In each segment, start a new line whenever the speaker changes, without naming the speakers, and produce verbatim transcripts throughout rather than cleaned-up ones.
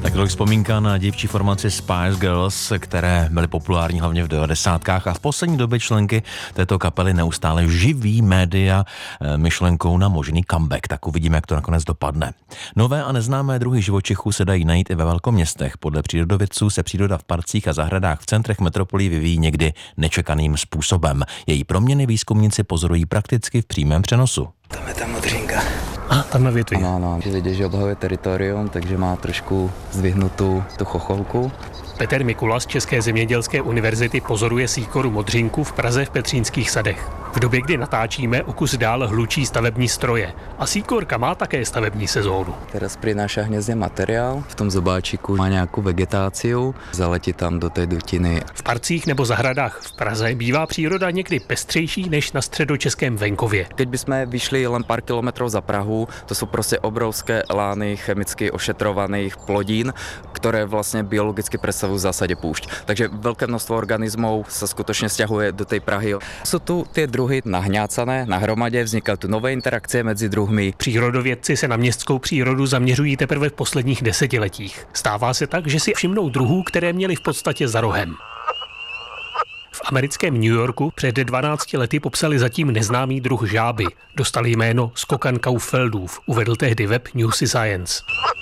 Tak tolik vzpomínka na dívčí formaci Spice Girls, které byly populární hlavně v devadesátkách a v poslední době členky této kapely neustále živí média myšlenkou na možný comeback. Tak uvidíme, jak to nakonec dopadne. Nové a neznámé druhy živočichů se dají najít i ve velkoměstech. Podle přírodovědců se příroda v parcích a zahradách v centrech metropolí vyvíjí někdy nečekaným způsobem. Její proměny výzkumníci pozorují prakticky v přímém přenosu.
Tam je ta modřínka.
A tam na větvi.
Ano, ano. Vidět, že obhajuje teritorium, takže má trošku zdvihnutou tu chocholku.
Petr Mikula z České zemědělské univerzity pozoruje síkoru modřinku v Praze v Petřínských sadech. V době, kdy natáčíme, o kus dál hlučí stavební stroje. A síkorka má také stavební sezónu.
Teraz prináša hniezdne materiál, v tom zobáčiku má nějakou vegetáciu, zaletí tam do té dutiny.
V parcích nebo zahradách v Praze bývá příroda někdy pestřejší než na středočeském venkově.
Keď by sme vyšli len pár kilometrov za Prahu, to sú proste obrovské lány chemicky ošetrovaných plodín, ktoré vlastne biologicky predstavujú v zásade púšť. Takže veľké množstvo organizmov sa skutočne sťahuje do tej Prahy. Sú tu tie druhy nahňácané na hromadě, vznikají tu nové interakce mezi druhmi.
Přírodovědci se na městskou přírodu zaměřují teprve v posledních desetiletích. Stává se tak, že si všimnou druhů, které měli v podstatě za rohem. V americkém New Yorku před dvanácti lety popsali zatím neznámý druh žáby. Dostali jméno skokan Kaufeldův, uvedl tehdy web Newsy Science.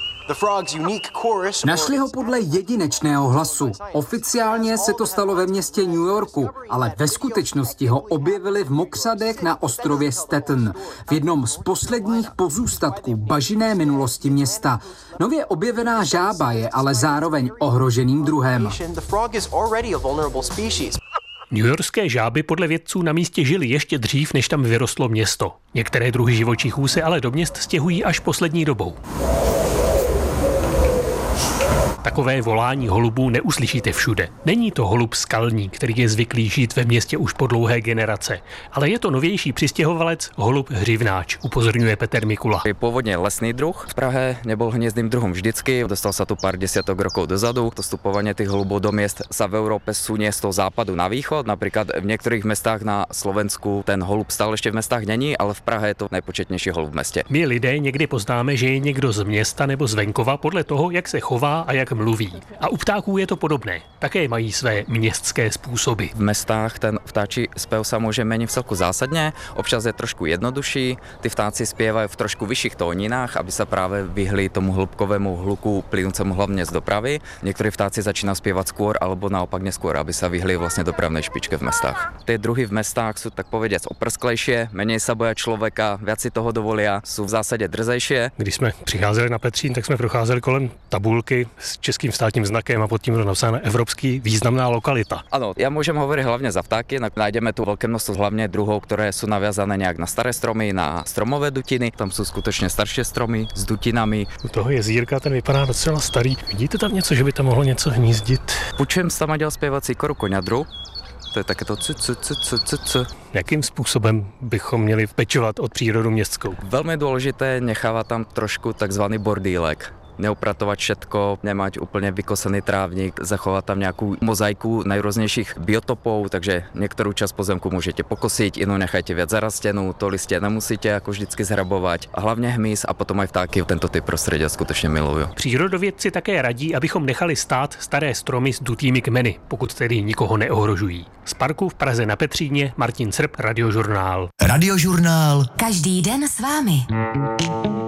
Našli ho podle jedinečného hlasu. Oficiálně se to stalo ve městě New Yorku, ale ve skutečnosti ho objevili v mokřadech na ostrově Staten, v jednom z posledních pozůstatků bažinné minulosti města. Nově objevená žába je ale zároveň ohroženým druhem.
Newyorské žáby podle vědců na místě žily ještě dřív, než tam vyrostlo město. Některé druhy živočichů se ale do měst stěhují až poslední dobou. Takové volání holubů neuslyšíte všude. Není to holub skalní, který je zvyklý žít ve městě už po dlouhé generace, ale je to novější přistěhovalec holub hřivnáč, upozorňuje Petr Mikula.
Je pôvodne lesný druh. V Prahe nebol hniezdnym druhom vždycky, dostal sa tu pár desiatok rokov dozadu. To vstupovanie tých holubov do miest sa v Európe sunie z toho západu na východ. Napríklad v niektorých mestách na Slovensku ten holub stále ešte v mestách není, ale v Prahe je to najpočetnější holub v meste.
My lidé někdy poznáme, že je někdo z města nebo z venkova podle toho, jak se chová a jak mluví. A u ptáků je to podobné. Také mají své městské způsoby.
V mestách ten vtáčí spev sa môže meniť vcelku zásadne. Občas je trošku jednodušší. Tí vtáci spievajú v trošku vyšších tóninách, aby sa práve vyhli tomu hĺbkovému hluku plynúcemu hlavne z dopravy. Niektorí vtáci začínajú spievať skôr alebo naopak neskôr, aby sa vyhli vlastne dopravnej špičke v mestách. Tie druhy v mestách sú tak povediac oprsklejšie, menej sa boja človeka, viac si toho dovolia, sú v zásade drzejšie.
Když jsme přicházeli na Petřín, tak jsme procházeli kolem tabulky s českým státním znakem a pod tím bylo napsáno Evropský významná lokalita.
Áno, ja môžem hovoriť hlavne za vtáky. Nájdeme tu veľké množstvo hlavne druhov, ktoré sú naviazané nejak na staré stromy, na stromové dutiny. Tam sú skutočne staršie stromy s dutinami.
U toho jezírka ten vypadá docela starý. Vidíte tam něco, že by tam mohlo něco hnízdit?
Počujem tam dělal zpěvat síkoru koňadru. To je takéto c, c, c, c, c, c.
Jakým způsobem bychom měli pečovat od přírodu městskou?
Veľmi dôležité nechávať tam trošku takzvaný bordílek. Neupratovať všetko, nemať úplne vykosený trávnik, zachovať tam nejakú mozaiku najrôznejších biotopov, takže niektorú časť pozemku môžete pokosiť, inú nechajte viac zarastenú, to listie nemusíte ako vždycky zhrabovať. A hlavne hmyz a potom aj vtáky tento typ prostredia skutočne milujú.
Přírodovědci také radí, abychom nechali stát staré stromy s dutými kmeny, pokud tedy nikoho neohrožují. Z parku v Praze na Petříně Martin Srb, Radiožurnál.
Radiožurnál.
Každý den s vámi.